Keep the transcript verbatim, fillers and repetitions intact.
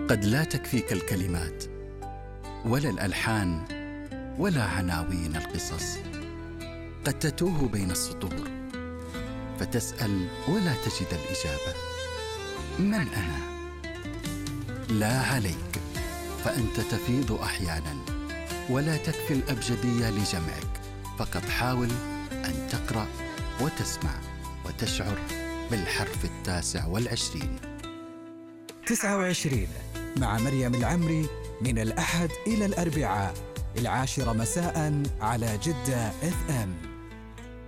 قد لا تكفيك الكلمات ولا الألحان ولا عناوين القصص. قد تتوه بين السطور فتسأل ولا تجد الإجابة: من أنا؟ لا عليك، فأنت تفيض أحياناً ولا تكفي الأبجدية لجمعك. فقط حاول أن تقرأ وتسمع وتشعر بالحرف التاسع والعشرين. تسعة وعشرين مع مريم العمري، من الأحد إلى الأربعاء العاشرة مساء على جدة إف إم.